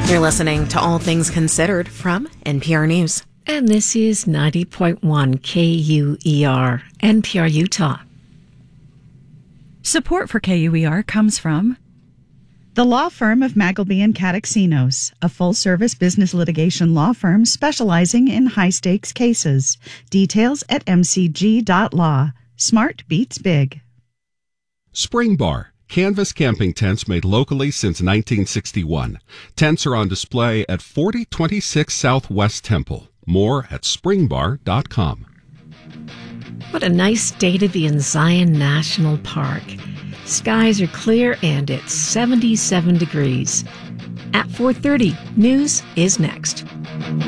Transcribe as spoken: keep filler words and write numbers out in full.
You're listening to All Things Considered from N P R News. And this is ninety point one K U E R, N P R Utah. Support for K U E R comes from the law firm of Magleby and Kataxinos, a full-service business litigation law firm specializing in high-stakes cases. Details at m c g dot law. Smart beats big. Spring Bar. Canvas camping tents made locally since nineteen sixty-one. Tents are on display at forty twenty-six Southwest Temple. More at spring bar dot com. What a nice day to be in Zion National Park. Skies are clear and it's seventy-seven degrees. At four thirty, news is next.